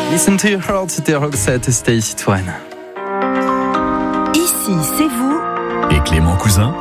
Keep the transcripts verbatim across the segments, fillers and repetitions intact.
Listen to your heart, c'était Roxette et c'était ici Touraine. Ici, c'est vous. Et Clément Cousin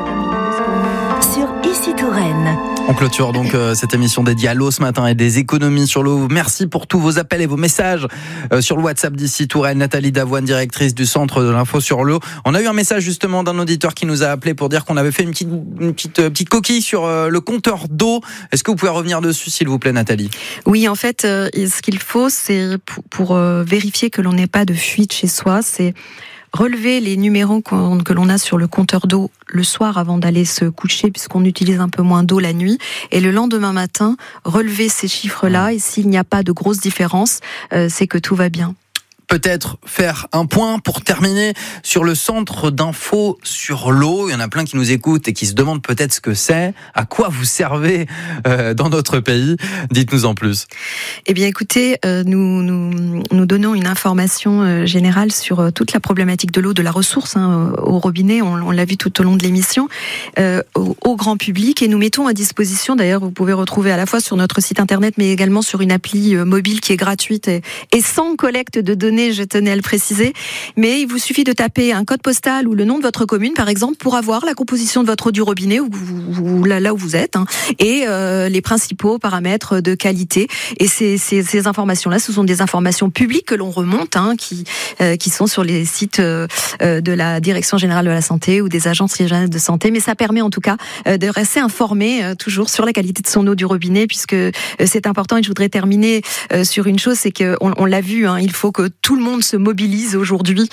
Sur Ici Touraine. On clôture donc euh, cette émission dédiée à l'eau ce matin et des économies sur l'eau. Merci pour tous vos appels et vos messages euh, sur le WhatsApp d'Ici Touraine. Nathalie Davoine, directrice du centre de l'info sur l'eau. On a eu un message justement d'un auditeur qui nous a appelé pour dire qu'on avait fait une petite, une petite, euh, petite coquille sur euh, le compteur d'eau. Est-ce que vous pouvez revenir dessus s'il vous plaît, Nathalie ? Oui, en fait, euh, ce qu'il faut, c'est pour, pour euh, vérifier que l'on n'ait pas de fuite chez soi, c'est relever les numéros qu'on, que l'on a sur le compteur d'eau le soir avant d'aller se coucher, puisqu'on utilise un peu moins d'eau la nuit, et le lendemain matin, relever ces chiffres-là, et s'il n'y a pas de grosse différence, euh, c'est que tout va bien. Peut-être faire un point pour terminer sur le centre d'info sur l'eau. Il y en a plein qui nous écoutent et qui se demandent peut-être ce que c'est, à quoi vous servez euh, dans notre pays. Dites-nous en plus. Eh bien, écoutez, euh, nous, nous nous donnons une information euh, générale sur euh, toute la problématique de l'eau, de la ressource hein, au robinet. On, on l'a vu tout au long de l'émission, euh, au, au grand public, et nous mettons à disposition. D'ailleurs, vous pouvez retrouver à la fois sur notre site internet, mais également sur une appli euh, mobile qui est gratuite et, et sans collecte de données. Je tenais à le préciser, mais il vous suffit de taper un code postal ou le nom de votre commune, par exemple, pour avoir la composition de votre eau du robinet ou, ou là, là où vous êtes, hein, et euh, les principaux paramètres de qualité. Et ces, ces, ces informations-là, ce sont des informations publiques que l'on remonte, hein, qui, euh, qui sont sur les sites euh, de la Direction Générale de la Santé ou des agences régionales de santé. Mais ça permet en tout cas euh, de rester informé euh, toujours sur la qualité de son eau du robinet, puisque euh, c'est important. Et je voudrais terminer euh, sur une chose, c'est qu'on on l'a vu, hein, il faut que tout le monde se mobilise aujourd'hui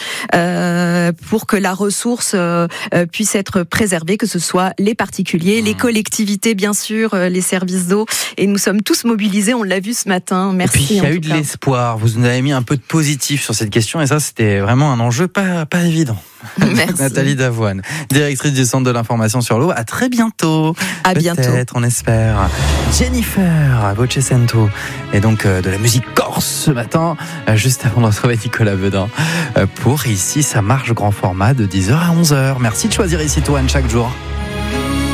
euh, pour que la ressource euh, puisse être préservée, que ce soit les particuliers, les collectivités, bien sûr, euh, les services d'eau. Et nous sommes tous mobilisés, on l'a vu ce matin. Merci. Et puis, il y a eu de l'espoir. Vous nous avez mis un peu de positif sur cette question et ça, c'était vraiment un enjeu pas, pas évident. Merci. Nathalie Davoine, directrice du Centre de l'information sur l'eau. À très bientôt. À Peut-être, bientôt. on espère. Jennifer Bocchesento. Et donc, euh, de la musique corse ce matin, euh, juste avant de retrouver Nicolas Bedin, euh, pour Ici, ça marche grand format de dix heures à onze heures. Merci de choisir Ici Touraine chaque jour.